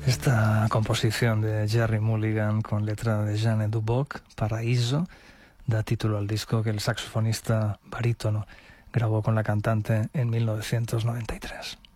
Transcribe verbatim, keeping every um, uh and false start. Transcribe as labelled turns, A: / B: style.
A: Esta composición de Gerry Mulligan con letra de Jeanne Duboc, Paraíso, da título al disco que el saxofonista barítono grabó con la cantante en mil novecientos noventa y tres.